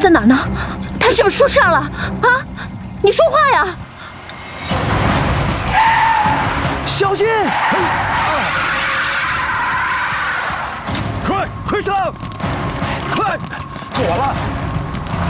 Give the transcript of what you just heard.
在哪儿呢？他是不是出事了？啊，你说话呀！ 小心！快上！快，左了！